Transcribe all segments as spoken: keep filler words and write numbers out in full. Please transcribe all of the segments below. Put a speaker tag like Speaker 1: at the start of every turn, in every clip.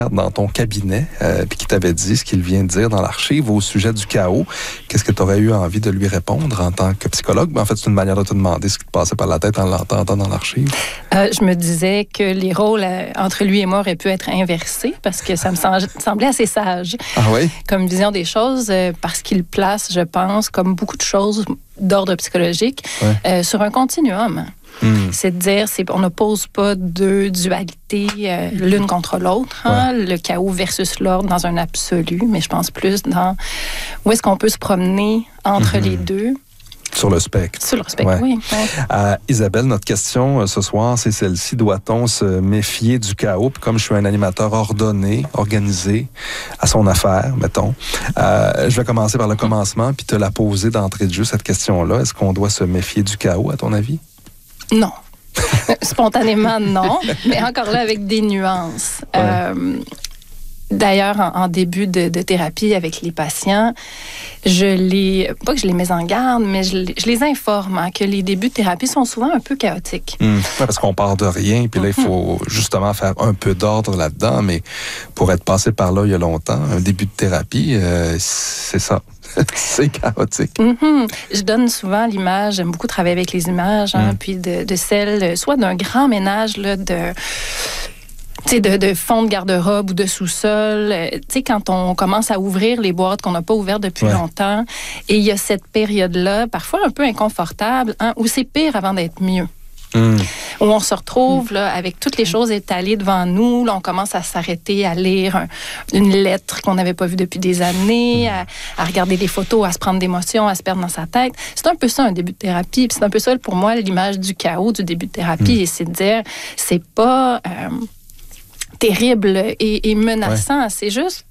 Speaker 1: dans ton cabinet, euh, puis qui t'avait dit ce qu'il vient de dire dans l'archive au sujet du chaos, qu'est-ce que tu aurais eu envie de lui répondre en tant que psychologue? Ben, en fait, c'est une manière de te demander ce qui te passait par la tête en l'entendant dans l'archive.
Speaker 2: Euh, je me disais que les rôles euh, entre lui et moi auraient pu être inversés parce que ça me sem- semblait assez sage
Speaker 1: ah oui?
Speaker 2: comme vision des choses, euh, parce qu'il place, je pense, comme beaucoup de choses d'ordre psychologique, ouais. euh, sur un continuum. Mm. C'est de dire, c'est, on n'oppose pas deux dualités euh, l'une contre l'autre, hein, ouais. le chaos versus l'ordre dans un absolu, mais je pense plus dans où est-ce qu'on peut se promener entre mm-hmm. les deux.
Speaker 1: Sur le spectre.
Speaker 2: Sur le spectre, ouais. oui. Ouais.
Speaker 1: Euh, Isabelle, notre question euh, ce soir, c'est celle-ci. Doit-on se méfier du chaos? Puis comme je suis un animateur ordonné, organisé, à son affaire, mettons, euh, je vais commencer par le commencement puis te la poser d'entrée de jeu, cette question-là. Est-ce qu'on doit se méfier du chaos, à ton avis?
Speaker 2: Non. Spontanément, non. Mais encore là, avec des nuances. Ouais. Euh, D'ailleurs, en, en début de, de thérapie avec les patients, je les, pas que je les mets en garde, mais je, je les informe hein, que les débuts de thérapie sont souvent un peu chaotiques.
Speaker 1: Mmh. Ouais, parce qu'on part de rien, puis là, il faut justement faire un peu d'ordre là-dedans, mais pour être passé par là il y a longtemps, un début de thérapie, euh, c'est ça. C'est chaotique.
Speaker 2: Mm-hmm. Je donne souvent l'image, j'aime beaucoup travailler avec les images, hein, mm. puis de, de celle, soit d'un grand ménage là, de... Tu sais, de, de fond de garde-robe ou de sous-sol. Tu sais, quand on commence à ouvrir les boîtes qu'on n'a pas ouvertes depuis ouais. longtemps, et il y a cette période-là, parfois un peu inconfortable, hein, où c'est pire avant d'être mieux. Mm. Où on se retrouve là, avec toutes les choses étalées devant nous. Là, on commence à s'arrêter, à lire un, une lettre qu'on n'avait pas vue depuis des années, mm. à, à regarder des photos, à se prendre d'émotions, à se perdre dans sa tête. C'est un peu ça, un début de thérapie. Puis c'est un peu ça, pour moi, l'image du chaos du début de thérapie. Mm. Et c'est de dire, c'est pas... Euh, terrible et, et menaçant. Ouais. C'est juste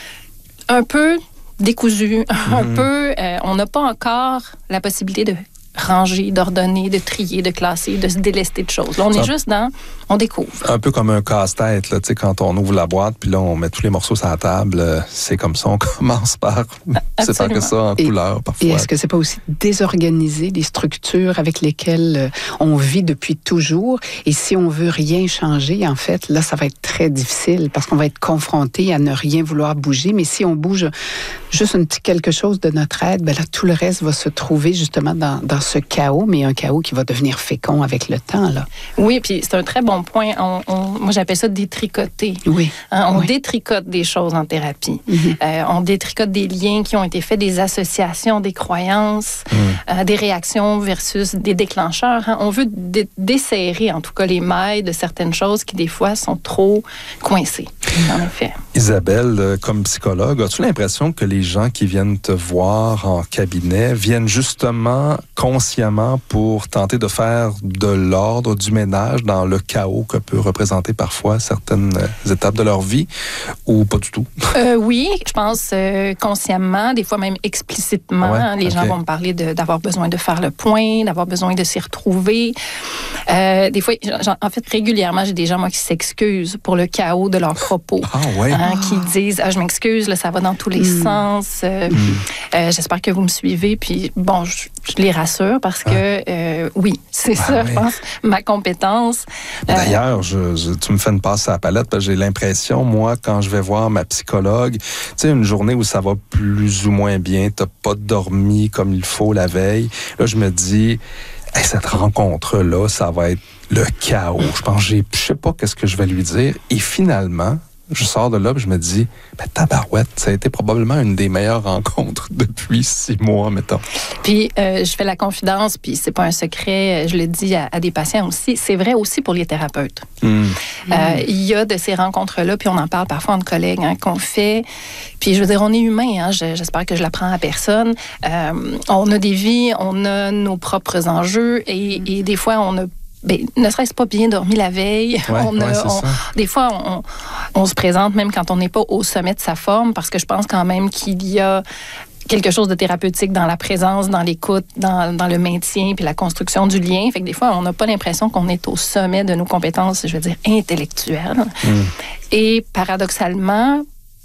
Speaker 2: un peu décousu, mm-hmm. un peu... Euh, on n'a pas encore la possibilité de ranger, d'ordonner, de trier, de classer, de se délester de choses. Là, on ça, est juste dans... On découvre.
Speaker 1: Un peu comme un casse-tête, là, tu sais, quand on ouvre la boîte, puis là, on met tous les morceaux sur la table, euh, c'est comme ça, on commence par... c'est pas que ça en et, couleur, parfois.
Speaker 3: Et est-ce que c'est pas aussi désorganiser des structures avec lesquelles euh, on vit depuis toujours? Et si on veut rien changer, en fait, là, ça va être très difficile parce qu'on va être confronté à ne rien vouloir bouger. Mais si on bouge juste un petit quelque chose de notre aide, ben là, tout le reste va se trouver justement dans, dans ce chaos, mais un chaos qui va devenir fécond avec le temps, là.
Speaker 2: Oui, puis c'est un très bon point. On, on, moi, j'appelle ça détricoter.
Speaker 3: Oui.
Speaker 2: Hein, on
Speaker 3: oui.
Speaker 2: détricote des choses en thérapie.
Speaker 3: Mm-hmm.
Speaker 2: Euh, on détricote des liens qui ont été faits, des associations, des croyances, mm. euh, des réactions versus des déclencheurs. Hein. On veut dé- desserrer, en tout cas, les mailles de certaines choses qui, des fois, sont trop coincées, en effet.
Speaker 1: Isabelle, comme psychologue, as-tu l'impression que les gens qui viennent te voir en cabinet viennent justement consciemment pour tenter de faire de l'ordre, du ménage dans le chaos que peut représenter parfois certaines étapes de leur vie, ou pas du tout?
Speaker 2: Euh, oui, je pense euh, consciemment, des fois même explicitement. Ouais, hein, les okay. gens vont me parler de, d'avoir besoin de faire le point, d'avoir besoin de s'y retrouver. Euh, des fois, en fait, régulièrement, j'ai des gens, moi, qui s'excusent pour le chaos de leurs propos.
Speaker 1: Ah ouais?
Speaker 2: Hein, ah. Qui disent, ah, je m'excuse, là, ça va dans tous les mm. sens. Euh, mm. euh, j'espère que vous me suivez. Puis, bon, je, je les rassure parce que, ah. euh, oui, c'est ah, ça, oui. je pense, ma compétence.
Speaker 1: D'ailleurs, je, je, tu me fais une passe à la palette parce que j'ai l'impression, moi, quand je vais voir ma psychologue, tu sais, une journée où ça va plus ou moins bien, t'as pas dormi comme il faut la veille, là, je me dis, hey, cette rencontre-là, ça va être le chaos. Je pense, je sais pas qu'est-ce que je vais lui dire. Et finalement, je sors de là et je me dis, ben, tabarouette, ça a été probablement une des meilleures rencontres depuis six mois, mettons.
Speaker 2: Puis, euh, je fais la confidence, puis c'est pas un secret, je le dis à, à des patients aussi, c'est vrai aussi pour les thérapeutes. Mm. Euh, il y a de ces rencontres-là, puis on en parle parfois entre collègues, hein, qu'on fait. Puis, je veux dire, on est humain, hein, j'espère que je l'apprends à personne. Euh, on a des vies, on a nos propres enjeux, et, et des fois, on a ben, ne serait-ce pas bien dormi la veille.
Speaker 1: Ouais,
Speaker 2: on a,
Speaker 1: ouais,
Speaker 2: on, des fois, on, on se présente même quand on n'est pas au sommet de sa forme, parce que je pense quand même qu'il y a quelque chose de thérapeutique dans la présence, dans l'écoute, dans, dans le maintien puis la construction du lien. Fait que des fois, on n'a pas l'impression qu'on est au sommet de nos compétences, je veux dire, intellectuelles. Mm. Et paradoxalement,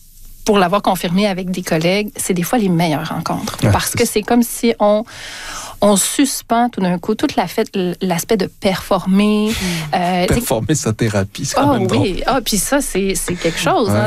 Speaker 2: pour l'avoir confirmé avec des collègues, c'est des fois les meilleures rencontres.
Speaker 1: Ouais,
Speaker 2: parce que c'est comme si on... on suspend tout d'un coup tout la fait, l'aspect de performer.
Speaker 1: Mmh. Euh, performer sa thérapie, c'est quand
Speaker 2: oh,
Speaker 1: même
Speaker 2: oui.
Speaker 1: drôle.
Speaker 2: Ah, puis ça, c'est, c'est quelque chose.
Speaker 1: Ouais.
Speaker 2: Hein.